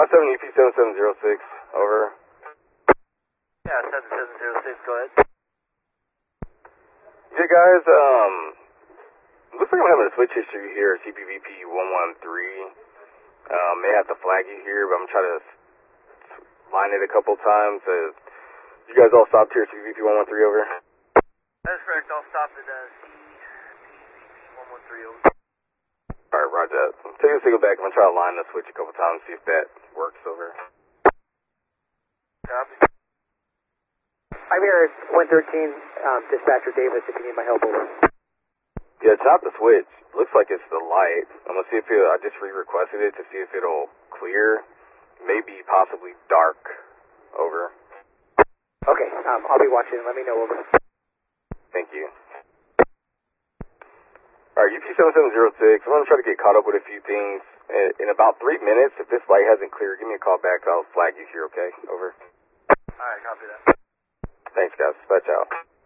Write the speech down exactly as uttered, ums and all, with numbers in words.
five seven U P seven seven zero six, over. Yeah, seven seven zero six, go ahead. Yeah, guys, um, looks like I'm having a switch issue here, C P V P one one three. Um, may have to flag you here, but I'm trying to line it a couple times. Uh, you guys all stopped here, C P V P one one three, over? That's correct, I'll stop at uh, C P V P one one three, over. Alright, roger that. I'm taking a signal back. I'm going to try to line the switch a couple times, see if that works, over. Copy. I'm here at one thirteen, um, Dispatcher Davis, if you need my help, over. Yeah, it's not the switch. Looks like it's the light. I'm going to see if it, I just re-requested it to see if it'll clear. Maybe possibly dark, over. Okay, um, I'll be watching. Let me know, over. Thank you. Alright, U P seven seven zero six. I'm going to try to get caught up with a few things. In about three minutes, if this light hasn't cleared, give me a call back. I'll flag you here, okay? Over. Alright, copy that. Thanks, guys. Dispatch out.